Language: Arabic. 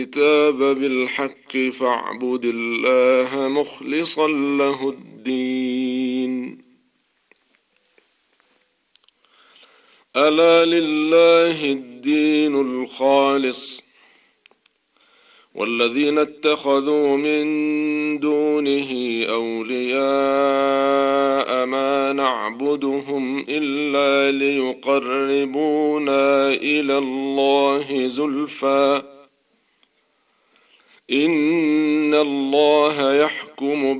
الكتاب بالحق فاعبد الله مخلصا له الدين. ألا لله الدين الخالص والذين اتخذوا من دونه أولياء ما نعبدهم إلا ليقربونا إلى الله زلفى إن الله يحكم